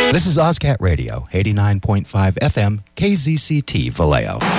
This is OzCat Radio, 89.5 FM, KZCT Vallejo.